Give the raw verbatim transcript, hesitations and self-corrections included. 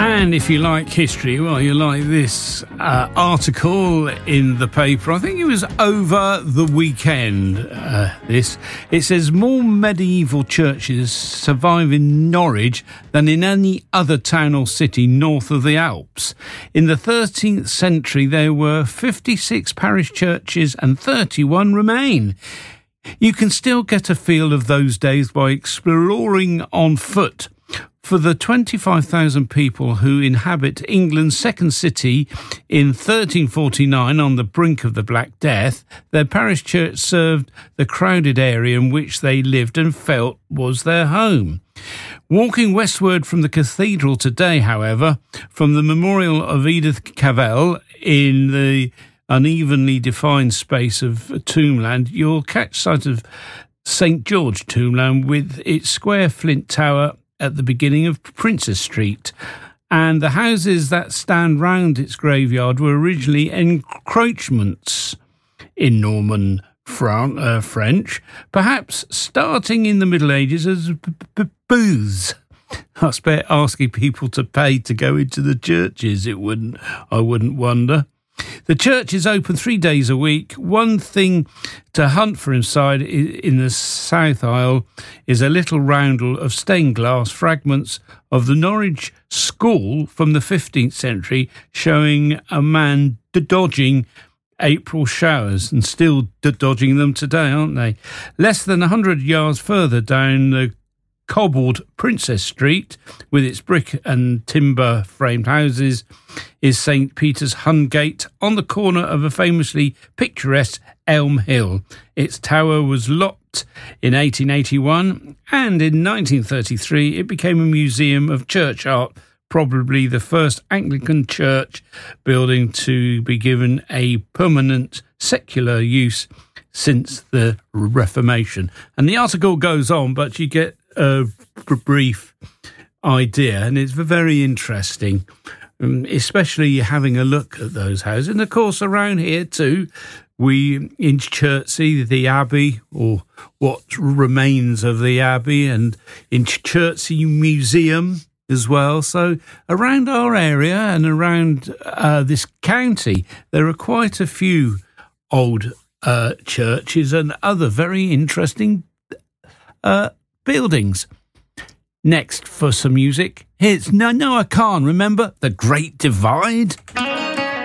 And if you like history, well, you like this uh, article in the paper. I think it was over the weekend, uh, this. It says more medieval churches survive in Norwich than in any other town or city north of the Alps. In the thirteenth century, there were fifty-six parish churches and thirty-one remain. You can still get a feel of those days by exploring on foot. For the twenty-five thousand people who inhabit England's second city in thirteen forty-nine on the brink of the Black Death, their parish church served the crowded area in which they lived and felt was their home. Walking westward from the cathedral today, however, from the memorial of Edith Cavell in the unevenly defined space of Tombland, you'll catch sight of Saint George Tombland with its square flint tower at the beginning of Princess Street, and the houses that stand round its graveyard were originally encroachments in Norman Fran- uh, French, perhaps starting in the Middle Ages as b- b- booths. I expect asking people to pay to go into the churches, it wouldn't, I wouldn't wonder. The church is open three days a week. One thing to hunt for inside in the south aisle is a little roundel of stained glass fragments of the Norwich School from the fifteenth century, showing a man dodging April showers, and still dodging them today, aren't they? Less than one hundred yards further down the cobbled Princess Street, with its brick and timber framed houses, is Saint Peter's Hungate on the corner of a famously picturesque Elm Hill. Its tower was locked in eighteen eighty-one, and in nineteen thirty-three it became a museum of church art, probably the first Anglican church building to be given a permanent secular use since the Reformation. And the article goes on, but you get a brief idea, and it's very interesting, um, especially having a look at those houses. And of course, around here too, we in Chertsey, the Abbey, or what remains of the Abbey, and in Chertsey Museum as well. So around our area and around uh, this county, there are quite a few old uh, churches and other very interesting uh buildings. Next, for some music, here's No, No, I Can't. Remember The Great Divide?